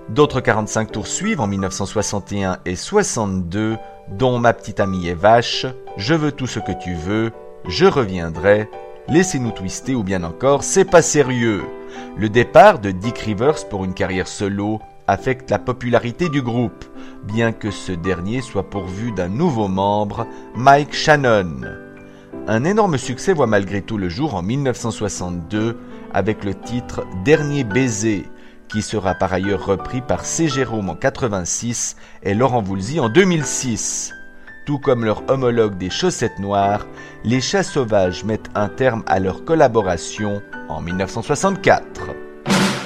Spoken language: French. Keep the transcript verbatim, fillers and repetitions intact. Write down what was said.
D'autres quarante-cinq tours suivent en mille neuf cent soixante et un et soixante-deux, dont Ma petite amie est vache, Je veux tout ce que tu veux, Je reviendrai, Laissez-nous twister ou bien encore C'est pas sérieux. Le départ de Dick Rivers pour une carrière solo affecte la popularité du groupe, bien que ce dernier soit pourvu d'un nouveau membre, Mike Shannon. Un énorme succès voit malgré tout le jour en mille neuf cent soixante-deux avec le titre Dernier baiser, qui sera par ailleurs repris par C. Jérôme en quatre-vingt-six et Laurent Voulzy en deux mille six. Tout comme leur homologue des Chaussettes Noires, les Chats Sauvages mettent un terme à leur collaboration en mille neuf cent soixante-quatre.